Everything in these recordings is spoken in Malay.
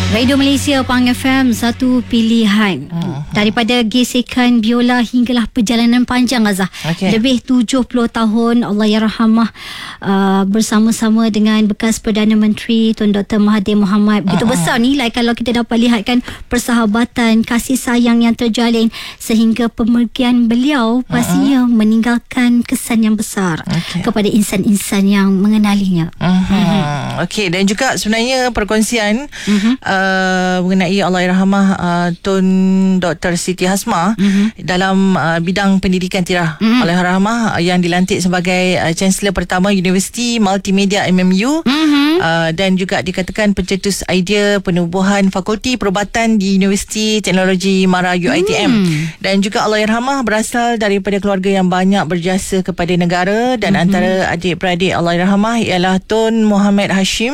Radio Malaysia Pang FM, satu pilihan. Daripada gesekan biola hinggalah perjalanan panjang, Azah. Lebih 70 tahun Allahyarhamah bersama-sama dengan bekas Perdana Menteri Tun Dr. Mahathir Mohamad. Begitu besar nilai kalau kita dapat lihatkan persahabatan, kasih sayang yang terjalin sehingga pemergian beliau pastinya meninggalkan kesan yang besar kepada insan-insan yang mengenalinya. Okey, dan juga sebenarnya perkongsian mengenai Allahyarhamah Tun Dr. Siti Hasmah dalam bidang pendidikan Tira. Allahyarhamah yang dilantik sebagai Chancellor pertama Universiti Multimedia MMU, dan juga dikatakan pencetus idea penubuhan Fakulti Perubatan di Universiti Teknologi Mara UiTM. Dan juga Allahyarhamah berasal daripada keluarga yang banyak berjasa kepada negara, dan antara adik-beradik Allahyarhamah ialah Tun Muhammad Hashim,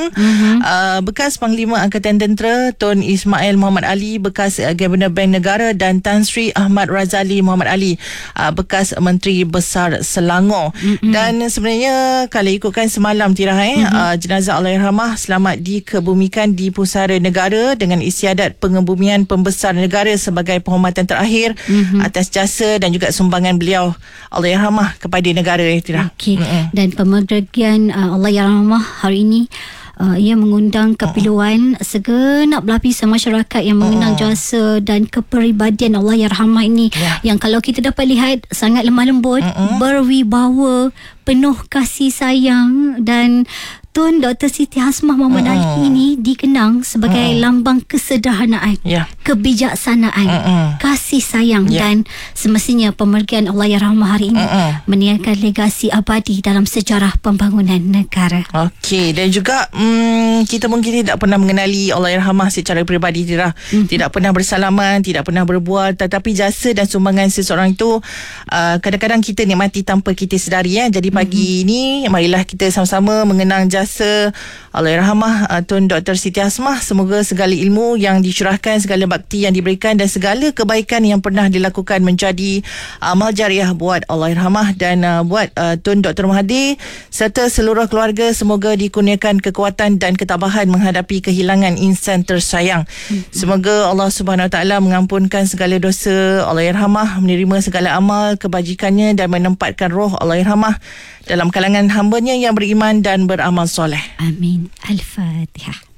bekas Panglima Angkatan Tentera, Tun Ismail Muhammad Ali, bekas Governor Bank Negara, dan Tan Sri Ahmad Razali Muhammad Ali, bekas Menteri Besar Selangor. Dan sebenarnya kalau ikutkan semalam Tira, jenazah Allahyarhamah selamat dikebumikan di Pusara Negara dengan istiadat pengebumian pembesar negara sebagai penghormatan terakhir atas jasa dan juga sumbangan beliau Allahyarhamah kepada negara, Tira. Dan pemergian Allahyarhamah hari ini ia mengundang kepiluan segenap lapisan masyarakat yang mengenang jasa dan kepribadian Allahyarhamah ini, yang kalau kita dapat lihat sangat lemah lembut, berwibawa, penuh kasih sayang. Dan Tun Dr. Siti Hasmah Muhammad Ali ini dikenang sebagai lambang kesederhanaan, kebijaksanaan, kasih sayang, dan semestinya pemergian Allahyarhamah hari ini meninggalkan legasi abadi dalam sejarah pembangunan negara. Okey, dan juga kita mungkin tidak pernah mengenali Allahyarhamah secara peribadi, Tira. Tidak pernah bersalaman, tidak pernah berbual, tetapi jasa dan sumbangan seseorang itu kadang-kadang kita nikmati tanpa kita sedari. Jadi pagi ini marilah kita sama-sama mengenang jasa Allahyarhamah Tun Dr. Siti Hasmah. Semoga segala ilmu yang dicurahkan, segala bakti yang diberikan, dan segala kebaikan yang pernah dilakukan menjadi amal jariah buat Allahyarhamah dan buat Tun Dr. Mahathir serta seluruh keluarga. Semoga dikurniakan kekuatan dan ketabahan menghadapi kehilangan insan tersayang. Semoga Allah Subhanahu Wa Taala mengampunkan segala dosa Allahyarhamah, menerima segala amal kebajikannya, dan menempatkan roh Allahyarhamah dalam kalangan hamba-Nya yang beriman dan beramal soleh. Amin. Al-Fatihah.